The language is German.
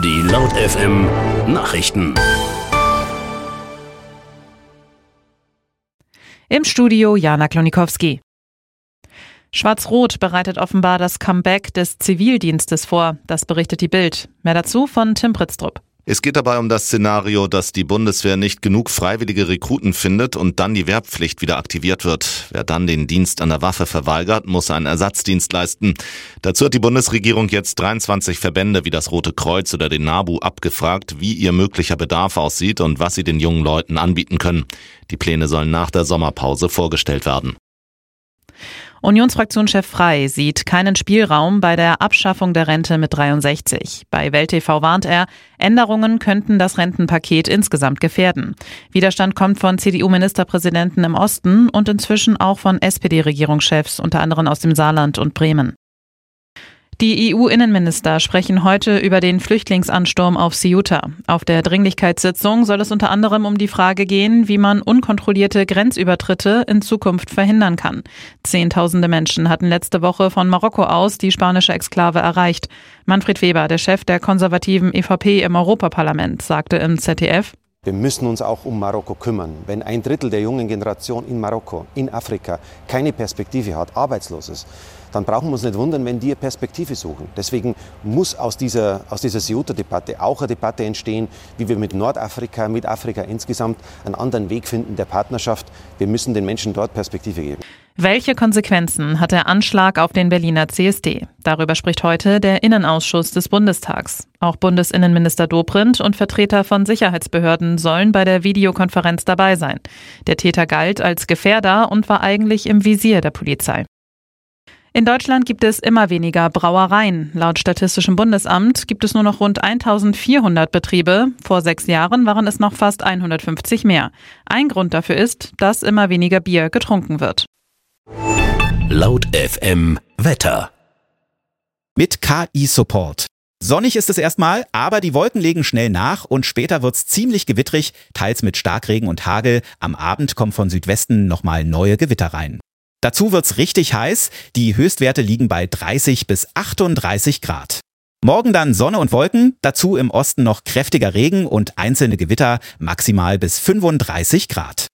Die Laut FM Nachrichten. Im Studio Jana Klonikowski. Schwarz-Rot bereitet offenbar das Comeback des Zivildienstes vor. Das berichtet die Bild. Mehr dazu von Tim Pritztrup. Es geht dabei um das Szenario, dass die Bundeswehr nicht genug freiwillige Rekruten findet und dann die Wehrpflicht wieder aktiviert wird. Wer dann den Dienst an der Waffe verweigert, muss einen Ersatzdienst leisten. Dazu hat die Bundesregierung jetzt 23 Verbände wie das Rote Kreuz oder den NABU abgefragt, wie ihr möglicher Bedarf aussieht und was sie den jungen Leuten anbieten können. Die Pläne sollen nach der Sommerpause vorgestellt werden. Unionsfraktionschef Frey sieht keinen Spielraum bei der Abschaffung der Rente mit 63. Bei Welt TV warnt er, Änderungen könnten das Rentenpaket insgesamt gefährden. Widerstand kommt von CDU-Ministerpräsidenten im Osten und inzwischen auch von SPD-Regierungschefs, unter anderem aus dem Saarland und Bremen. Die EU-Innenminister sprechen heute über den Flüchtlingsansturm auf Ceuta. Auf der Dringlichkeitssitzung soll es unter anderem um die Frage gehen, wie man unkontrollierte Grenzübertritte in Zukunft verhindern kann. Zehntausende Menschen hatten letzte Woche von Marokko aus die spanische Exklave erreicht. Manfred Weber, der Chef der konservativen EVP im Europaparlament, sagte im ZDF: Wir müssen uns auch um Marokko kümmern. Wenn ein Drittel der jungen Generation in Marokko, in Afrika, keine Perspektive hat, arbeitslos ist, dann brauchen wir uns nicht wundern, wenn die Perspektive suchen. Deswegen muss aus dieser Ceuta-Debatte auch eine Debatte entstehen, wie wir mit Nordafrika, mit Afrika insgesamt einen anderen Weg finden der Partnerschaft. Wir müssen den Menschen dort Perspektive geben. Welche Konsequenzen hat der Anschlag auf den Berliner CSD? Darüber spricht heute der Innenausschuss des Bundestags. Auch Bundesinnenminister Dobrindt und Vertreter von Sicherheitsbehörden sollen bei der Videokonferenz dabei sein. Der Täter galt als Gefährder und war eigentlich im Visier der Polizei. In Deutschland gibt es immer weniger Brauereien. Laut Statistischem Bundesamt gibt es nur noch rund 1400 Betriebe. Vor 6 Jahren waren es noch fast 150 mehr. Ein Grund dafür ist, dass immer weniger Bier getrunken wird. Laut FM Wetter. Mit KI-Support. Sonnig ist es erstmal, aber die Wolken legen schnell nach und später wird's ziemlich gewittrig, teils mit Starkregen und Hagel. Am Abend kommen von Südwesten nochmal neue Gewitter rein. Dazu wird's richtig heiß. Die Höchstwerte liegen bei 30 bis 38 Grad. Morgen dann Sonne und Wolken, dazu im Osten noch kräftiger Regen und einzelne Gewitter, maximal bis 35 Grad.